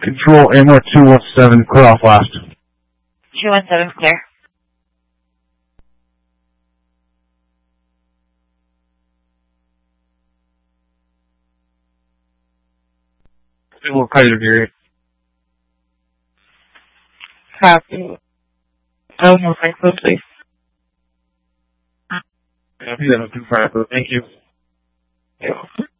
Control Amor 217, clear off last. 217, clear. We'll cut it here. Copy. Elmore 5, please. Copy that, 254, thank you. You're welcome.